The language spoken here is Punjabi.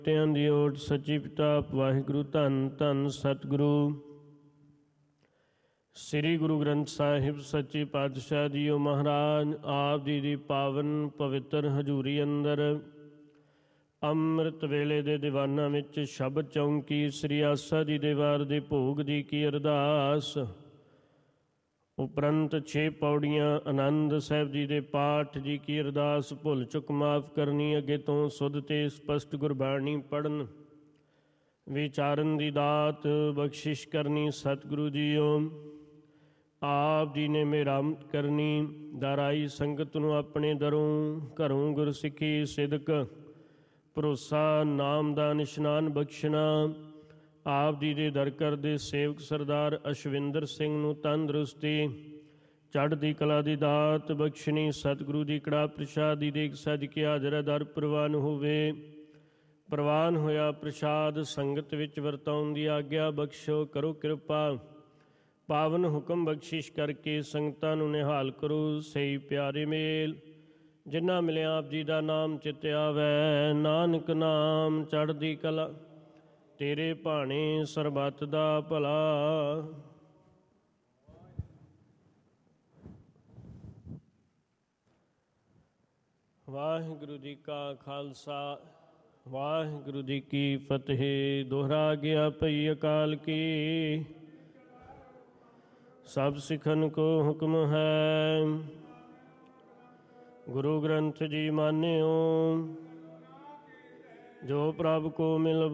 ਤਿਆਂ ਦੀ ਓਟ ਸੱਚੀ ਪਿਤਾ ਵਾਹਿਗੁਰੂ ਧੰਨ ਧੰਨ ਸਤਿਗੁਰੂ ਸ੍ਰੀ ਗੁਰੂ ਗ੍ਰੰਥ ਸਾਹਿਬ ਸੱਚੇ ਪਾਤਸ਼ਾਹ ਜੀਓ ਮਹਾਰਾਜ ਆਪ ਜੀ ਦੀ ਪਾਵਨ ਪਵਿੱਤਰ ਹਜ਼ੂਰੀ ਅੰਦਰ ਅੰਮ੍ਰਿਤ ਵੇਲੇ ਦੇ ਦੀਵਾਨਾਂ ਵਿੱਚ ਸ਼ਬਦ ਚੌਂਕੀ ਸ੍ਰੀ ਆਸਾ ਜੀ ਦੇ ਵਾਰ ਦੇ ਭੋਗ ਦੀ ਕੀ ਅਰਦਾਸ ਉਪਰੰਤ 6 ਪੌੜੀਆਂ ਆਨੰਦ ਸਾਹਿਬ ਜੀ ਦੇ ਪਾਠ ਜੀ ਕੀ ਅਰਦਾਸ ਭੁੱਲ ਚੁੱਕ ਮਾਫ ਕਰਨੀ ਅੱਗੇ ਤੋਂ ਸੁਧ ਤੇ ਸਪਸ਼ਟ ਗੁਰਬਾਣੀ ਪੜ੍ਹਨ ਵਿਚਾਰਨ ਦੀ ਦਾਤ ਬਖਸ਼ਿਸ਼ ਕਰਨੀ ਸਤਿਗੁਰੂ ਜੀਓ ਆਪ ਜੀ ਨੇ ਮਿਹਰਮਤ ਕਰਨੀ ਦਾਰਾਈ ਸੰਗਤ ਨੂੰ ਆਪਣੇ ਦਰੋਂ ਘਰੋਂ ਗੁਰਸਿੱਖੀ ਸਿਦਕ ਭਰੋਸਾ ਨਾਮ ਦਾ ਨਿਸ਼ਨਾਨ ਬਖਸ਼ਣਾ ਆਪ ਜੀ ਦੇ ਦਰ ਕਰਦੇ ਸੇਵਕ ਸਰਦਾਰ ਅਸ਼ਵਿੰਦਰ ਸਿੰਘ ਨੂੰ ਤੰਦਰੁਸਤੀ ਚੜ੍ਹਦੀ ਕਲਾ ਦੀ ਦਾਤ ਬਖਸ਼ਣੀ ਸਤਿਗੁਰੂ ਦੀ ਕੜਾ ਪ੍ਰਸ਼ਾਦੀ ਦੇਖ ਸਜ ਕੇ ਹਾਜ਼ਰ ਦਰ ਪ੍ਰਵਾਨ ਹੋਵੇ ਪ੍ਰਵਾਨ ਹੋਇਆ ਪ੍ਰਸ਼ਾਦ ਸੰਗਤ ਵਿੱਚ ਵਰਤਾਉਣ ਦੀ ਆਗਿਆ ਬਖਸ਼ੋ ਕਰੋ ਕਿਰਪਾ ਪਾਵਨ ਹੁਕਮ ਬਖਸ਼ਿਸ਼ ਕਰਕੇ ਸੰਗਤਾਂ ਨੂੰ ਨਿਹਾਲ ਕਰੋ ਸਹੀ ਪਿਆਰੇ ਮੇਲ ਜਿਨ੍ਹਾਂ ਮਿਲਿਆ ਆਪ ਜੀ ਦਾ ਨਾਮ ਚਿਤ ਆਵੈ ਨਾਨਕ ਨਾਮ ਚੜ੍ਹਦੀ ਕਲਾ ਤੇਰੇ ਭਾਣੇ ਸਰਬੱਤ ਦਾ ਭਲਾ। ਵਾਹਿਗੁਰੂ ਜੀ ਕਾ ਖਾਲਸਾ ਵਾਹਿਗੁਰੂ ਜੀ ਕੀ ਫਤਿਹ। ਦੋਹਰਾ ਗਿਆ ਪਈ ਅਕਾਲ ਕੀ ਸਭ ਸਿੱਖਨ ਕੋ ਹੁਕਮ ਹੈ ਗੁਰੂ ਗ੍ਰੰਥ ਜੀ ਮਾਨਿਓ ਜੋ ਪ੍ਰਭ ਕੋ ਮਿਲ